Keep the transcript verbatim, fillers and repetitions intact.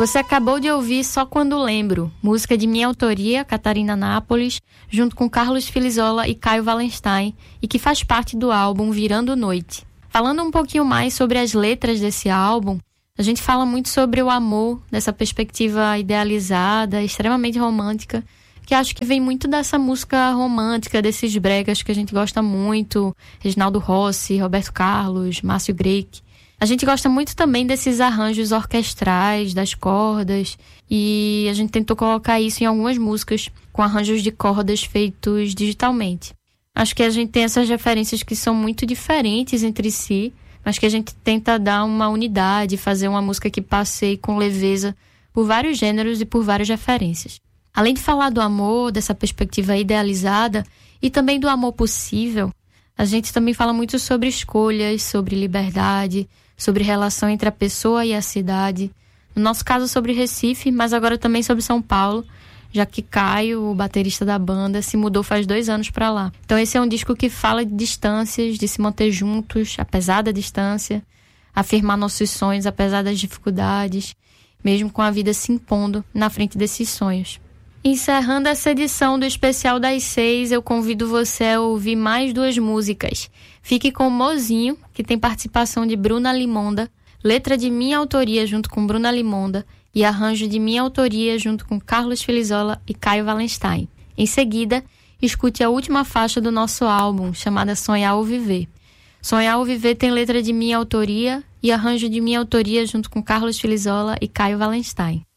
Você acabou de ouvir Só Quando Lembro, música de minha autoria, Catarina Nápoles, junto com Carlos Filizola e Caio Wallenstein, e que faz parte do álbum Virando Noite. Falando um pouquinho mais sobre as letras desse álbum, a gente fala muito sobre o amor, dessa perspectiva idealizada, extremamente romântica, que acho que vem muito dessa música romântica, desses bregas que a gente gosta muito, Reginaldo Rossi, Roberto Carlos, Márcio Greik. A gente gosta muito também desses arranjos orquestrais, das cordas, e a gente tentou colocar isso em algumas músicas, com arranjos de cordas feitos digitalmente. Acho que a gente tem essas referências que são muito diferentes entre si, mas que a gente tenta dar uma unidade, fazer uma música que passeie com leveza por vários gêneros e por várias referências. Além de falar do amor, dessa perspectiva idealizada, e também do amor possível, a gente também fala muito sobre escolhas, sobre liberdade, sobre relação entre a pessoa e a cidade. No nosso caso, sobre Recife, mas agora também sobre São Paulo, já que Caio, o baterista da banda, se mudou faz dois anos para lá. Então esse é um disco que fala de distâncias, de se manter juntos, apesar da distância, afirmar nossos sonhos, apesar das dificuldades, mesmo com a vida se impondo na frente desses sonhos. Encerrando essa edição do Especial das Seis, eu convido você a ouvir mais duas músicas. Fique com Mozinho, que tem participação de Bruna Limonda, letra de minha autoria junto com Bruna Limonda e arranjo de minha autoria junto com Carlos Filizola e Caio Wallenstein. Em seguida, escute a última faixa do nosso álbum, chamada Sonhar ou Viver. Sonhar ou Viver tem letra de minha autoria e arranjo de minha autoria junto com Carlos Filizola e Caio Wallenstein.